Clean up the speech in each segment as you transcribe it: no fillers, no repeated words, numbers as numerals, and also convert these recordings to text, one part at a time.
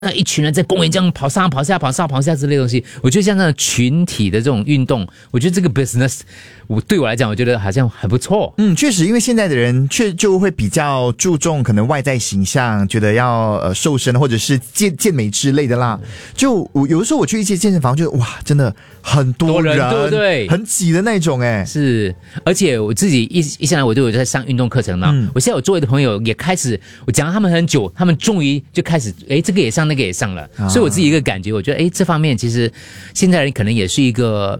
那一群人在公园这样跑上跑下跑上跑下之类的东西，我觉得像那种群体的这种运动，我觉得这个 business 对我来讲，我觉得好像很不错。 确实，因为现在的人就会比较注重可能外在形象，觉得要瘦身或者是健美之类的啦。就有的时候我去一些健身房，觉得哇，真的很多人， 对不对？ 很挤的那种是，而且我自己一向来我都有在上运动课程嘛。我现在有周围的朋友也开始，我讲了他们很久，他们终于就开始，这个也上，那个也上了。所以我自己一个感觉，我觉得这方面其实现在人可能也是一个。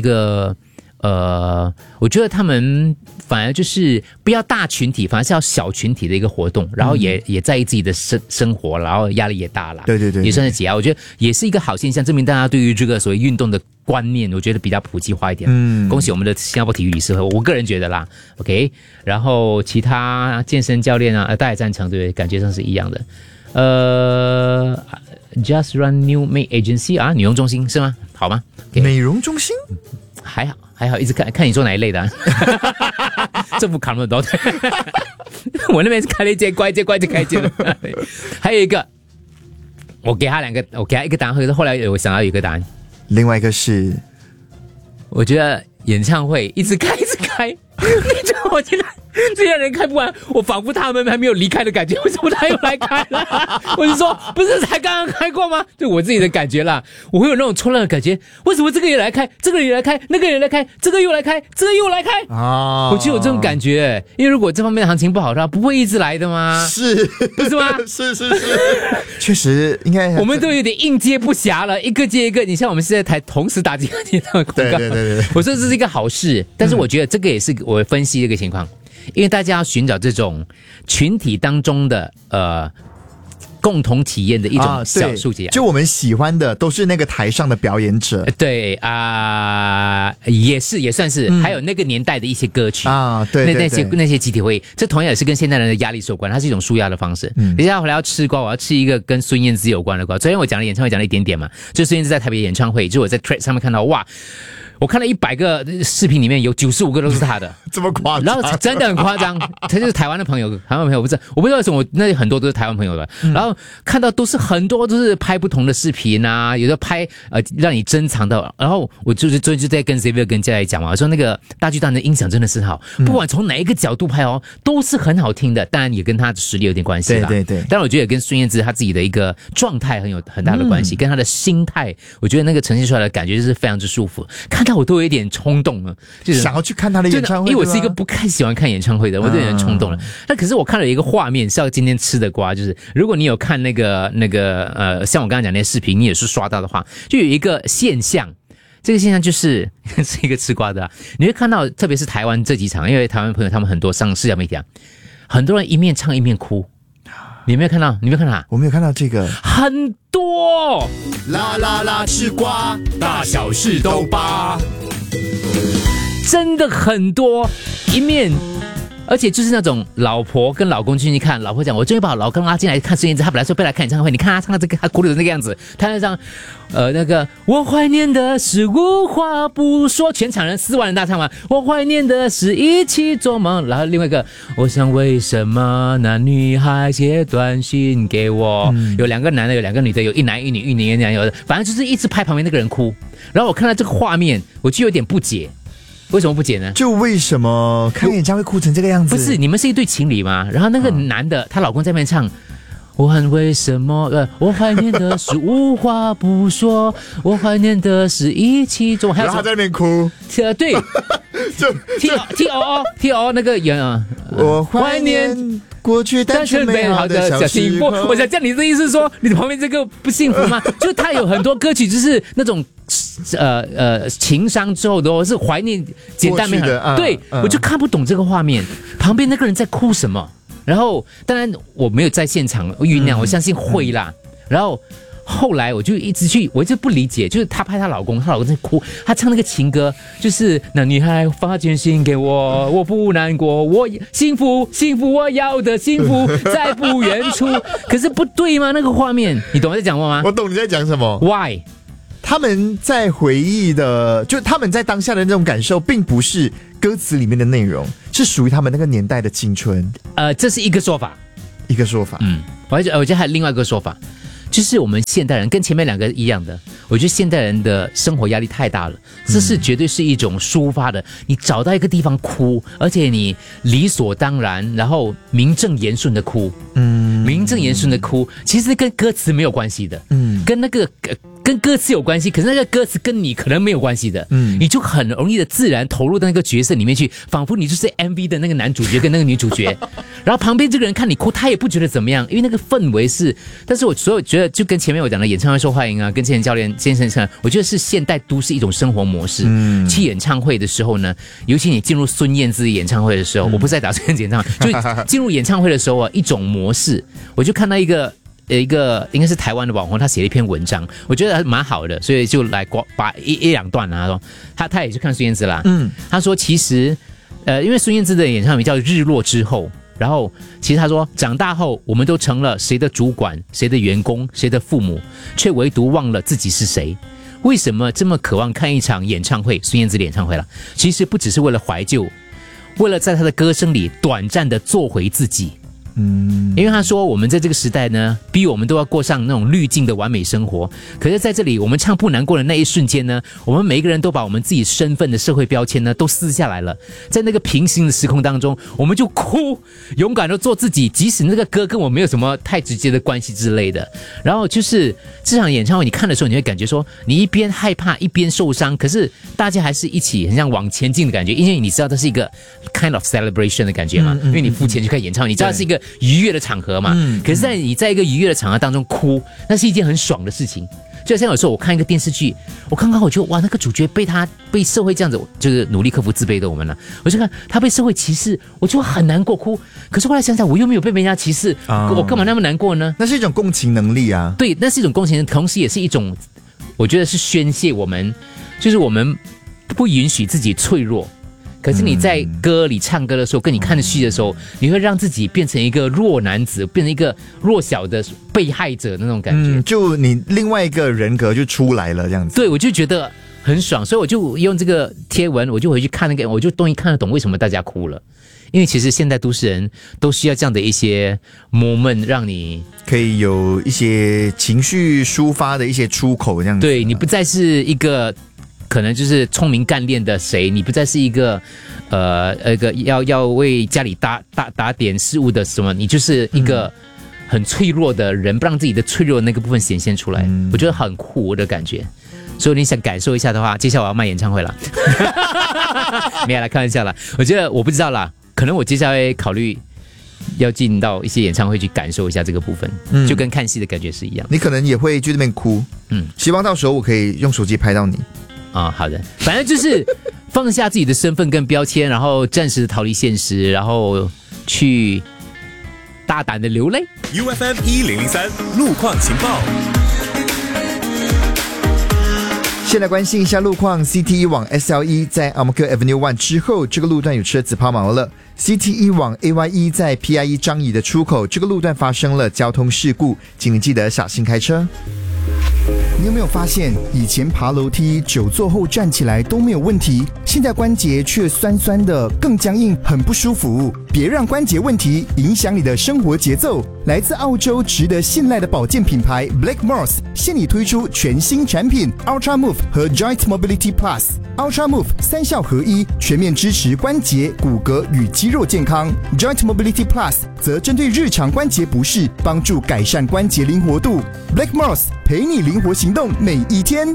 我觉得他们反而就是不要大群体，反而是要小群体的一个活动，然后也在意自己的生活，然后压力也大了， 对，也算是解压。我觉得也是一个好现象，证明大家对于这个所谓运动的观念，我觉得比较普及化一点。恭喜我们的新加坡体育理事会，我个人觉得啦 ，OK。然后其他健身教练啊，大家也赞成，对，感觉上是一样的。Just Run New Make Agency 啊，女佣中心是吗？好吗？ Okay. 美容中心还好，一直看你做哪一类的、政府扛那么多，我那边是开了一间，关一间开一间的。还有一个，我给他一个答案，后来我想到有一个答案， 另外一个是， 我觉得演唱会一直开，我觉得这些人开不完，我仿佛他们还没有离开的感觉，为什么他又来开了？我就说，不是才刚刚开过吗？对我自己的感觉啦，我会有那种冲浪的感觉，为什么这个也来开，这个也来开，那个也来开，这个又来开，这个又来开啊！我就有这种感觉，因为如果这方面的行情不好的话，不会一直来的吗？ 是， 不是吗？ 是，确实应该， 我们都有点应接不暇了，一个接一个。你像我们现在同时打几个电话广告， 对， 我说这是一个好事，但是我觉得这个也是我分析这个情况。因为大家要寻找这种群体当中的共同体验的一种小数节、 就我们喜欢的都是那个台上的表演者， 对也算是、还有那个年代的一些歌曲对， 那些集体会议，这同样也是跟现代人的压力有关，它是一种抒压的方式。等一下回来要吃瓜，我要吃一个跟孙燕姿有关的瓜。昨天我讲了演唱会，讲了一点点嘛，就孙燕姿在台北演唱会，就我在 Thread 上面看到，哇！我看了100个视频，里面有95个都是他的， 这么夸张？ 然后真的很夸张，他就是台湾的朋友，我不知道为什么，那很多都是台湾朋友的，然后看到都是很多都是拍不同的视频啊，有的拍让你珍藏的，然后我就在跟 Xavier 跟家里讲嘛，我说那个大巨蛋的音响真的是好，不管从哪一个角度拍都是很好听的，当然也跟他的实力有点关系啦， 对， 但我觉得也跟孙燕姿她自己的一个状态很大的关系，跟她的心态，我觉得那个呈现出来的感觉就是非常之舒服，看到我都有一点冲动了，就是想要去看他的演唱会， 因为我是一个不太喜欢看演唱会的，我就有点冲动了。那可是我看了一个画面，是要今天吃的瓜，就是如果你有看那个像我刚刚讲那些视频，你也是刷到的话，就有一个现象，这个现象就是一个吃瓜的你会看到，特别是台湾这几场，因为台湾朋友他们很多上社交媒体很多人一面唱一面哭。你有没有看到？ 我没有看到这个， 很多啦啦啦吃瓜，大小事都扒， 真的很多一面，而且就是那种老婆跟老公进去看，老婆讲我终于把我老公拉进来看孙燕姿，他本来说不来看演唱会，你看他唱的这个，他哭的那个样子，他那张那个我怀念的是无话不说，全场人4万人大唱嘛，我怀念的是一起做梦，然后另外一个我想为什么那女孩写短信给我，有2个男的有2个女的，有一男一女，一女一男有的，反正就是一直拍旁边那个人哭，然后我看到这个画面我就有点不解，为什么不解呢？ 就为什么看演唱会哭成这个样子？ 不是，你们是一对情侣吗？然后那个男的，她老公在那边唱我很为什么我怀念的是无话不说，我怀念的是一起做， 然后他在那边哭， 对就 T O 那个人我怀念过去单纯美好的小幸福。 我想这样，你的意思是说你的旁边这个不幸福吗？就他有很多歌曲就是那种情伤之后的是怀念简单美好的，对，我就看不懂这个画面，旁边那个人在哭什么？然后当然我没有在现场酝酿，我相信会啦。然后后来我就一直我就不理解，就是她拍她老公在哭，她唱那个情歌，就是那女孩发简讯给我，我不难过，我幸福，我要的幸福在不远处。可是不对吗？那个画面，你懂我在讲我吗？ 我懂你在讲什么。 Why？ 他们在回忆的，就他们在当下的那种感受，并不是歌词里面的内容，是属于他们那个年代的青春。 这是一个说法， 一个说法。 我觉得还有另外一个说法， 就是我们现代人跟前面两个一样的，我觉得现代人的生活压力太大了，这是绝对是一种抒发的。你找到一个地方哭，而且你理所当然，然后名正言顺的哭，名正言顺的哭，其实跟歌词没有关系的，跟那个。跟歌词有关系，可是那个歌词跟你可能没有关系的，你就很容易的自然投入到那个角色里面去，仿佛你就是 MV 的那个男主角跟那个女主角，然后旁边这个人看你哭，他也不觉得怎么样，因为那个氛围是。但是我所有觉得，就跟前面我讲的演唱会受欢迎啊，跟之前教练先生，我觉得是现代都市一种生活模式。去演唱会的时候呢，尤其你进入孙燕姿演唱会的时候，我不是在打孙燕姿演唱会，就进入演唱会的时候啊，一种模式，我就看到一个应该是台湾的网红，他写了一篇文章，我觉得蛮好的，所以就来把一两段啊，说他也去看孙燕姿啦，他说其实因为孙燕姿的演唱会叫《日落之后》，然后其实他说长大后我们都成了谁的主管、谁的员工、谁的父母，却唯独忘了自己是谁。为什么这么渴望看一场演唱会？孙燕姿的演唱会了，其实不只是为了怀旧，为了在她的歌声里短暂的做回自己。因为他说我们在这个时代呢，逼我们都要过上那种滤镜的完美生活，可是在这里我们唱不难过的那一瞬间呢，我们每一个人都把我们自己身份的社会标签呢都撕下来了，在那个平行的时空当中，我们就哭，勇敢的做自己，即使那个歌跟我没有什么太直接的关系之类的。然后就是这场演唱会你看的时候，你会感觉说你一边害怕一边受伤，可是大家还是一起很像往前进的感觉，因为你知道这是一个 kind of celebration 的感觉嘛，因为你付钱去看演唱会，你知道是一个愉悦的场合嘛，可是你在一个愉悦的场合当中哭，那是一件很爽的事情。就像有时候我看一个电视剧，我看我觉得哇，那个主角被社会这样子，就是努力克服自卑的我们了，我就看他被社会歧视，我就很难过哭。可是后来想想，我又没有被人家歧视，我干嘛那么难过呢？ 那是一种共情能力啊。 对，那是一种共情，同时也是一种，我觉得是宣泄我们，就是我们不允许自己脆弱。可是你在歌里唱歌的时候，跟你看戏的时候，你会让自己变成一个弱男子，变成一个弱小的被害者那种感觉。 就你另外一个人格就出来了这样子。 对，我就觉得很爽，所以我就用这个贴文，我就回去看那个，我就终于看得懂为什么大家哭了。因为其实现代都市人都需要这样的一些 moment， 让你可以有一些情绪抒发的一些出口，这样子。 对，你不再是一个可能就是聪明干练的谁，你不再是一个要为家里打点事务的什么，你就是一个很脆弱的人，不让自己的脆弱的那个部分显现出来，我觉得很酷的感觉。所以你想感受一下的话，接下来我要卖演唱会了。没有啦，开玩笑啦。我觉得我不知道啦，可能我接下来考虑要进到一些演唱会去感受一下这个部分，就跟看戏的感觉是一样。 你可能也会去那边哭，希望到时候我可以用手机拍到你。 好的，反正就是放下自己的身份跟标签，然后暂时逃离现实，然后去大胆的流泪。 UFM 1003路况情报。 先来关心一下路况 ，CT1 往 SL1 在 Ang-Mo-Kio Avenue 1之后，这个路段有车子抛锚了。CT1 往 AY1 在 PIE 张仪的出口，这个路段发生了交通事故，请你记得小心开车。 你有没有发现，以前爬楼梯久坐后站起来都没有问题，现在关节却酸酸的，更僵硬，很不舒服。别让关节问题影响你的生活节奏。来自澳洲值得信赖的保健品牌 Blackmores 现已推出全新产品 Ultra Move 和 Joint Mobility Plus。Ultra Move 三效合一，全面支持关节、骨骼与肌肉健康。Joint Mobility Plus 则针对日常关节不适，帮助改善关节灵活度。Blackmores 陪你灵活行动每一天。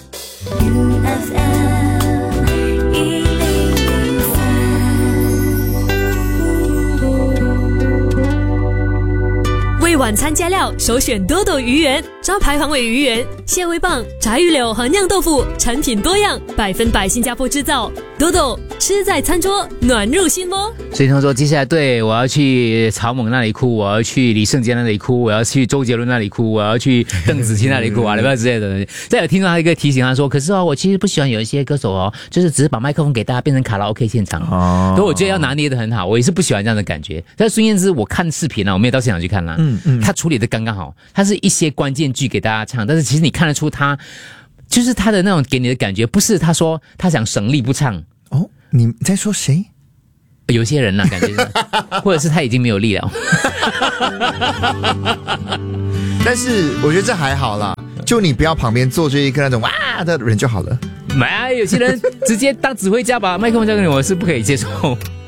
为晚餐加料，首选多多鱼圆，招牌黄尾鱼圆、蟹味棒、炸鱼柳和酿豆腐，产品多样，100%新加坡制造。多多吃在餐桌，暖入心窝。 所以他说，接下来对我要去曹猛那里哭，我要去李圣杰那里哭，我要去周杰伦那里哭，我要去邓紫棋那里哭啊，之类的。再有听到他一个提醒，他说，可是我其实不喜欢有一些歌手就是只是把麦克风给大家变成卡拉 OK 现场所以我觉得要拿捏得很好，我也是不喜欢这样的感觉。但孙燕姿我看视频我没有到现场去看啦，他处理的刚刚好，他是一些关键句给大家唱，但是其实你看得出他就是他的那种给你的感觉，不是他说他想省力不唱。 你在说谁？ 有些人啦，感觉是或者是他已经没有力了。 但是我觉得这还好啦，就你不要旁边坐着一个那种哇的人就好了。 有些人直接当指挥家把麦克风交给你，我是不可以接受。